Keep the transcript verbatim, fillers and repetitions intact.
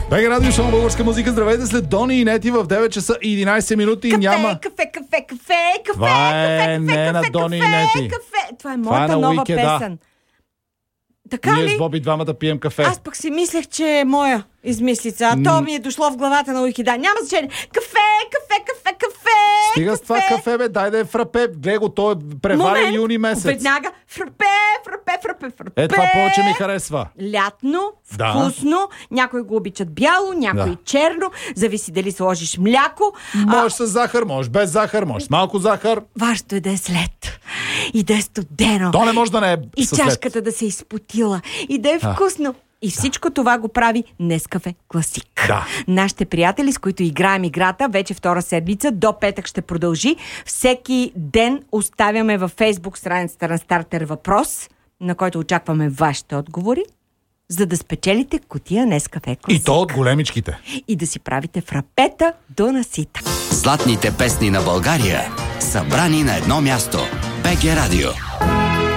БГ Радио, само българска музика. Здравейте, след Дони и Нети в девет часа и единайсет минути. Кафе, Няма... кафе, кафе, кафе, кафе, Това е кафе, не кафе, на кафе, Дони и кафе, Нети. кафе. Това е Това е моята на нова Уикед, да. песен. Така Ние ли? с Боби двамата пием кафе. Аз пък си мислех, че е моя измислица. А то ми е дошло в главата на Уикеда. Няма значение. Кафе, кафе, кафе, кафе. Стига с това кафе, бе, дай да е фрапе. Гледай го, той е преварен Момент, юни месец. Веднага. Фрапе, фрапе, фрапе, фрапе. Е, това повече ми харесва. Лятно, Да. вкусно. Някои го обичат бяло, някои Да. черно. Зависи дали сложиш мляко. Можеш с захар, можеш без захар, можеш с малко захар. Важното е да е след. И да е студено. То не може да не е И със след. чашката да се е изпотила. И да е вкусно. И всичко това го прави Нескафе Класик. Да. Нашите приятели, с които играем играта, вече втора седмица, до петък ще продължи. Всеки ден оставяме във Фейсбук страницата на Стартер въпрос, на който очакваме вашите отговори, за да спечелите кутия Нескафе Класик. И то от големичките. И да си правите фрапета до насита. Златните песни на България, събрани на едно място. БГ Радио.